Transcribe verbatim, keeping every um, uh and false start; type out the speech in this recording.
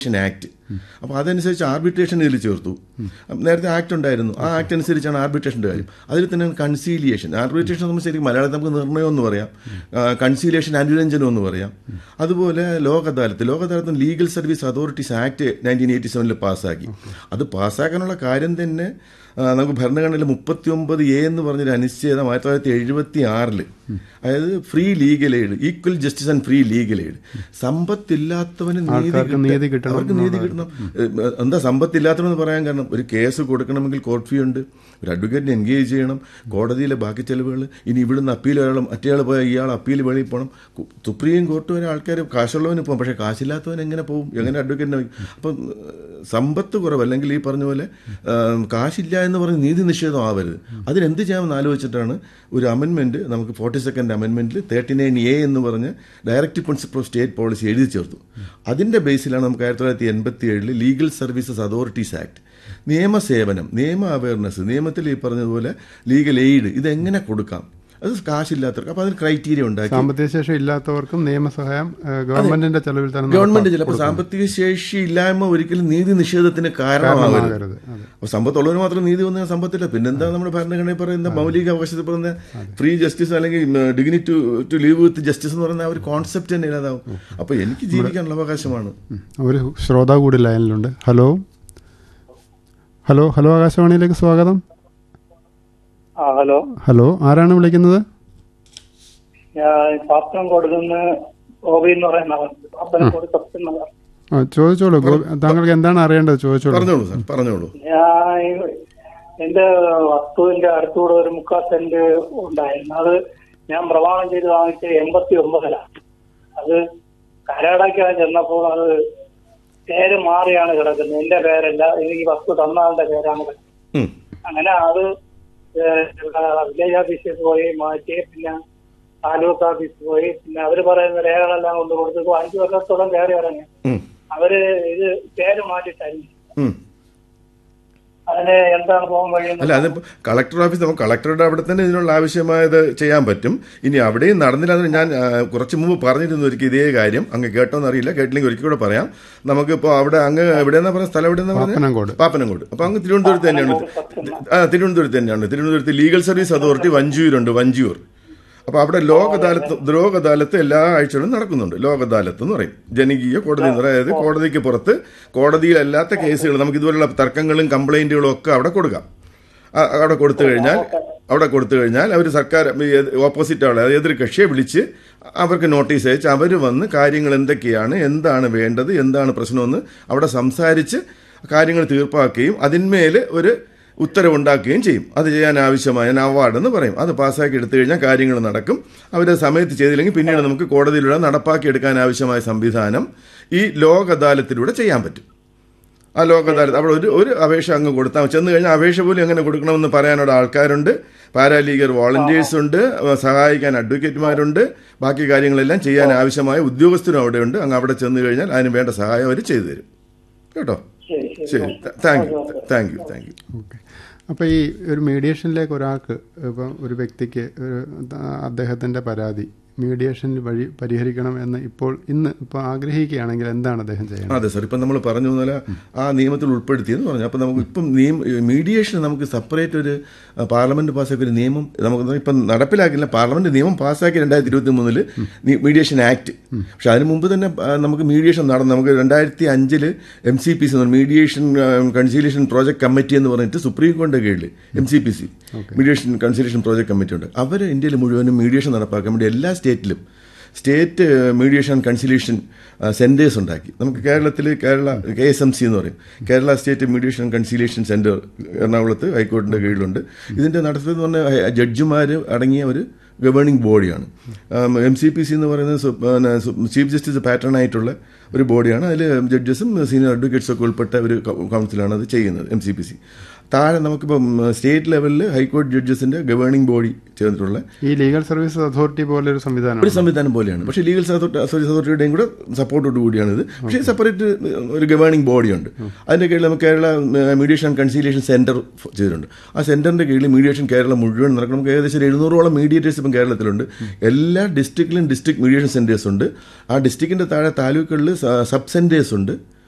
Act. അപ്പോൾ അതനുസരിച്ച് arbitration ഇതിൽ ചേർത്തു. നേരത്തെ ആക്ട് ഉണ്ടായിരുന്നു, ആ ആക്ട് അനുസരിച്ചാണ് ആർബിട്രേഷൻ്റെ കാര്യം. അതിൽ തന്നെ കൺസീലിയേഷൻ, ആർബിട്രേഷൻ നമ്മൾ ശരിക്കും മലയാളത്തിൽ നമുക്ക് നിർണ്ണയം എന്ന് പറയാം, കൺസീലിയേഷൻ അനുരഞ്ജനം എന്ന് പറയാം. അതുപോലെ ലോക അദാലത്ത്, ലോക അദാലത്ത് legal service authorities act nineteen eighty സെവനിൽ പാസ്സാക്കി. അത് പാസ്സാക്കാനുള്ള കാര്യം തന്നെ നമുക്ക് ഭരണഘടനയിൽ മുപ്പത്തി ഒമ്പത് എ എന്ന് പറഞ്ഞൊരു അനുച്ഛേദം ആയിരത്തി തൊള്ളായിരത്തി എഴുപത്തി ആറില്, അതായത് free legal aid, equal justice and free legal aid. സമ്പത്തില്ലാത്തവന് നീതി കിട്ടണം, അവർക്ക് നീതി കിട്ടണം. എന്താ സമ്പത്തില്ലാത്തവനെന്ന് പറയാൻ കാരണം, ഒരു കേസ് കൊടുക്കണമെങ്കിൽ കോർട്ട് ഫീ ഉണ്ട്, ഒരു അഡ്വക്കേറ്റിനെ എൻഗേജ് ചെയ്യണം, കോടതിയിലെ ബാക്കി ചെലവുകൾ, ഇനി ഇവിടുന്ന് അപ്പീൽ ഒരാളും മറ്റേയാൾ പോയാൽ ഇയാൾ അപ്പീൽ വെളിയിൽ പോകണം. സുപ്രീം കോർട്ട് വരെ ആൾക്കാർ കാശുള്ളവന് പോകും, പക്ഷേ കാശില്ലാത്തവൻ എങ്ങനെ പോകും, എങ്ങനെ അഡ്വക്കേറ്റിനെ? അപ്പം സമ്പത്ത് കുറവ്, അല്ലെങ്കിൽ ഈ പറഞ്ഞ പോലെ കാശില്ല എന്ന് പറഞ്ഞ് നീതി നിഷേധം ആവരുത്. അതിനെന്ത് ചെയ്യാമെന്ന് ആലോചിച്ചിട്ടാണ് ഒരു അമെൻമെന്റ് നമുക്ക് forty second അമെൻമെന്റിൽ thirty nine A എന്ന് പറഞ്ഞ് directive principle of state policy എഴുതി ചേർത്തു. അതിന്റെ ബേസിലാണ് നമുക്ക് ആയിരത്തി തൊള്ളായിരത്തി എൺപത്തി ഏഴിൽ ലീഗൽ സർവീസസ് അതോറിറ്റീസ് ആക്ട്, നിയമസേവനം, നിയമ അവയർനെസ്, നിയമത്തിൽ ഈ പറഞ്ഞതുപോലെ ലീഗൽ എയ്ഡ് ഇതെങ്ങനെ കൊടുക്കാം, അത് കാശില്ലാത്തവർക്ക്. അപ്പോൾ അതിന് ക്രൈറ്റീരിയ ഉണ്ടാക്കി. സാമ്പത്തിക ശേഷി ഇല്ലാത്തവർക്കും നിയമസഹായം ഗവൺമെന്റിന്റെ ചെലവിൽ തന്നെ, ഗവൺമെന്റ് ചിലപ്പോൾ സാമ്പത്തിക ശേഷി ഇല്ലായ്മ ഒരിക്കലും നീതി നിഷേധത്തിന് കാരണമാകരുത്. അപ്പോൾ സമ്പത്തുള്ളവന് മാത്രം നീതി വന്നാൽ സമ്പത്തില്ല. പിന്നെന്താ നമ്മുടെ ഭരണഘടനയിൽ പറയുന്ന മൗലിക അവകാശത്തിൽ പറയുന്ന ഫ്രീ ജസ്റ്റിസ് അല്ലെങ്കിൽ dignity to to leave with justice എന്ന് പറയുന്ന ആ ഒരു കോൺസെപ്റ്റ് തന്നെ ഇല്ലാതാവും. അപ്പോൾ എനിക്ക് ജീവിക്കാനുള്ള അവകാശമാണ്. ഒരു ശ്രോതാവ് കൂടി ലൈനിലുണ്ട്. ഹലോ ഹലോ ഹലോ ആകാശവാണിയിലേക്ക് സ്വാഗതം. ഹലോ ഹലോ ആരാണ് വിളിക്കുന്നത്? ഞാൻ പാപ്പനംകോട് നിന്ന് ഗോപി എന്ന് പറയുന്ന ചോദിച്ചോളൂ, താങ്കൾക്ക് എന്താണ് അറിയേണ്ടത് ചോദിച്ചോളൂ. പറഞ്ഞോളൂ സാർ, പറഞ്ഞോളൂ. ഞാൻ എന്റെ വസ്തുവിന്റെ അടുത്തൂടെ ഒരു മുക്കാൽ സെന്റ് ഉണ്ടായിരുന്നു. അത് ഞാൻ പ്രമാണം ചെയ്ത് വാങ്ങിച്ച് എൺപത്തി ഒമ്പതിലാണ്. അത് കരടയ്ക്കാൻ ചെന്നപ്പോൾ അത് പേര് മാറിയാണ് കിടക്കുന്നത്. എന്റെ പേരല്ല, എനിക്ക് വസ്തു തന്ന ആളുടെ പേരാണ് കിടക്കുന്നത്. അങ്ങനെ അത് വില്ലേജ് ഓഫീസിൽ പോയി മാറ്റി, പിന്നെ താലൂക്ക് ഓഫീസിൽ പോയി, പിന്നെ അവര് പറയുന്ന രേഖകളെല്ലാം കൊണ്ട് കൊടുത്തു. അഞ്ചു വർഷത്തോളം കയറി ഇറങ്ങി. അവര് ഇത് പേര് മാറ്റി തരും. അതിന് എന്താണ് പോകാൻ കഴിയുന്നത്? അല്ല, അതിപ്പോ കളക്ടർ ഓഫീസ്, നമുക്ക് കളക്ടറുടെ അവിടെ തന്നെ ഇതിനുള്ള ആവശ്യമായത് ചെയ്യാൻ പറ്റും. ഇനി അവിടെയും നടന്നില്ല. അതിന് ഞാൻ കുറച്ച് മുമ്പ് പറഞ്ഞിരുന്നു ഒരിക്കൽ ഇതേ കാര്യം. അങ്ങ് കേട്ടോന്ന് അറിയില്ല, കേട്ടില്ലെങ്കിൽ ഒരിക്കൽ കൂടെ പറയാം. നമുക്കിപ്പോൾ അവിടെ അങ്ങ് എവിടെയെന്നാ പറയുക, സ്ഥലം എവിടെയെന്നാ പറഞ്ഞത്? പാപ്പനംകോട്. അപ്പൊ അങ്ങ് തിരുവനന്തപുരത്ത് തന്നെയാണ്. ആ തിരുവനന്തപുരത്ത് തന്നെയാണ്. തിരുവനന്തപുരത്ത് ലീഗൽ സർവീസ് അതോറിറ്റി വഞ്ചൂരുണ്ട്, വഞ്ചൂർ. അപ്പോൾ അവിടെ ലോക അദാലത്ത് ലോക അദാലത്ത് എല്ലാ ആഴ്ചകളും നടക്കുന്നുണ്ട്. ലോക അദാലത്ത് എന്ന് പറയും, ജനകീയ കോടതി. അതായത് കോടതിക്ക് പുറത്ത് കോടതിയിലല്ലാത്ത കേസുകൾ, നമുക്ക് ഇതുപോലുള്ള തർക്കങ്ങളും കംപ്ലൈന്റുകളും ഒക്കെ അവിടെ കൊടുക്കാം. അവിടെ കൊടുത്തു കഴിഞ്ഞാൽ അവിടെ കൊടുത്തു കഴിഞ്ഞാൽ അവർ സർക്കാർ ഓപ്പോസിറ്റ് ആളെ, എതിർ കക്ഷിയെ വിളിച്ച് അവർക്ക് നോട്ടീസ് അയച്ച് അവർ വന്ന് കാര്യങ്ങൾ എന്തൊക്കെയാണ്, എന്താണ് വേണ്ടത്, എന്താണ് പ്രശ്നമെന്ന് അവിടെ സംസാരിച്ച് കാര്യങ്ങൾ തീർപ്പാക്കുകയും അതിന്മേൽ ഒരു ഉത്തരവുണ്ടാക്കുകയും ചെയ്യും. അത് ചെയ്യാൻ ആവശ്യമായ അവാർഡ് എന്ന് പറയും. അത് പാസ്സാക്കി എടുത്തു കഴിഞ്ഞാൽ കാര്യങ്ങൾ നടക്കും. അവർ സമയത്ത് ചെയ്തില്ലെങ്കിൽ പിന്നീട് നമുക്ക് കോടതിയിലൂടെ നടപ്പാക്കി എടുക്കാൻ ആവശ്യമായ സംവിധാനം ഈ ലോക അദാലത്തിലൂടെ ചെയ്യാൻ പറ്റും. ആ ലോക അദാലത്ത് അവിടെ ഒരു ഒരു അപേക്ഷ അങ്ങ് കൊടുത്താൽ ചെന്ന് കഴിഞ്ഞാൽ അപേക്ഷ പോലും എങ്ങനെ കൊടുക്കണമെന്ന് പറയാനുള്ള ആൾക്കാരുണ്ട്, പാരാലീഗൽ വോളണ്ടിയേഴ്സ് ഉണ്ട്, സഹായിക്കാൻ അഡ്വക്കേറ്റുമാരുണ്ട്, ബാക്കി കാര്യങ്ങളെല്ലാം ചെയ്യാൻ ആവശ്യമായ ഉദ്യോഗസ്ഥരും അവിടെയുണ്ട്. അങ്ങ് അവിടെ ചെന്ന് കഴിഞ്ഞാൽ അതിന് വേണ്ട സഹായം അവർ ചെയ്തു തരും. കേട്ടോ? ശരി, thank you thank you thank you okay. അപ്പോൾ ഈ ഒരു മീഡിയേഷനിലേക്ക് ഒരാൾക്ക്, ഇപ്പം ഒരു വ്യക്തിക്ക് ഒരു അദ്ദേഹത്തിൻ്റെ പരാതി മീഡിയേഷൻ വഴി പരിഹരിക്കണം എന്ന് ഇപ്പോൾ ഇന്ന് ഇപ്പോൾ ആഗ്രഹിക്കുകയാണെങ്കിൽ എന്താണ് അദ്ദേഹം ചെയ്യുന്നത്? അതെ സാർ, ഇപ്പം നമ്മൾ പറഞ്ഞു പോലെ ആ നിയമത്തിൽ ഉൾപ്പെടുത്തിയെന്ന് പറഞ്ഞു. അപ്പം നമുക്ക് ഇപ്പം നിയമ മീഡിയേഷൻ നമുക്ക് സെപ്പറേറ്റ് ഒരു പാർലമെന്റ് പാസ്സാക്കിയ ഒരു നിയമം നമുക്ക് ഇപ്പം നടപ്പിലാക്കില്ല. പാർലമെന്റ് നിയമം പാസ്സാക്കി രണ്ടായിരത്തി ഇരുപത്തി മൂന്നില് മീഡിയേഷൻ ആക്ട്. പക്ഷെ അതിന് മുമ്പ് തന്നെ നമുക്ക് മീഡിയേഷൻ നടന്നു. നമുക്ക് രണ്ടായിരത്തി അഞ്ചില് M C P C mediation conciliation project committee എന്ന് പറഞ്ഞിട്ട് സുപ്രീം കോടതിയുടെ കീഴിൽ M C P C mediation conciliation project committee ഉണ്ട്. അവർ ഇന്ത്യയിൽ മുഴുവനും മീഡിയേഷൻ നടപ്പാക്കാൻ വേണ്ടി എല്ലാ സ്റ്റേറ്റിലും സ്റ്റേറ്റ് മീഡിയേഷൻ കൺസിലേഷൻ സെന്റേഴ്സ് ഉണ്ടാക്കി. നമുക്ക് കേരളത്തിൽ Kerala K S M C എന്ന് പറയും, Kerala state mediation conciliation centre എറണാകുളത്ത് ഹൈക്കോടതിയുടെ കീഴിലുണ്ട്. ഇതിന്റെ നടത്തുന്നത് പറഞ്ഞാൽ ജഡ്ജിമാർ അടങ്ങിയ ഒരു ഗവേണിംഗ് ബോഡിയാണ്. എം സി പി സി എന്ന് പറയുന്നത് ചീഫ് ജസ്റ്റിസ് പാറ്റേൺ ആയിട്ടുള്ള ഒരു ബോഡിയാണ്. അതിൽ ജഡ്ജസും സീനിയർ അഡ്വക്കേറ്റ്സും ഒക്കെ ഉൾപ്പെട്ട ഒരു കൗൺസിലാണ് അത് ചെയ്യുന്നത്, എം സി പി സി. താഴെ നമുക്കിപ്പം സ്റ്റേറ്റ് ലെവലിൽ ഹൈക്കോടതി ജഡ്ജസിന്റെ ഗവേണിംഗ് ബോഡി ചേർന്നിട്ടുള്ള ഈ ലീഗൽ സർവീസ് അതോറിറ്റി പോലെ ഒരു സംവിധാനം ഒരു സംവിധാനം പോലെയാണ്. പക്ഷേ ലീഗൽ സർവീസ് അതോറിറ്റിയുടെയും കൂടെ സപ്പോർട്ടോട് കൂടിയാണ് ഇത്. പക്ഷേ സെപ്പറേറ്റ് ഒരു ഗവേണിംഗ് ബോഡിയുണ്ട്. അതിന്റെ കീഴിൽ നമുക്ക് കേരള മീഡിയേഷൻ കൺസീലിയേഷൻ സെന്റർ ചെയ്തിട്ടുണ്ട്. ആ സെന്ററിന്റെ കീഴിൽ മീഡിയേഷൻ കേരളം മുഴുവൻ നടക്കണം. നമുക്ക് ഏകദേശം എഴുന്നൂറോളം മീഡിയേറ്റേഴ്സ് ഇപ്പം കേരളത്തിലുണ്ട്. എല്ലാ ഡിസ്ട്രിക്റ്റിലും ഡിസ്ട്രിക്ട് മീഡിയേഷൻ സെന്റേഴ്സ് ഉണ്ട്. ആ ഡിസ്ട്രിക്റ്റിന്റെ താഴെ താലൂക്കുകളിൽ സബ് സെന്റേഴ്സ് ഉണ്ട്.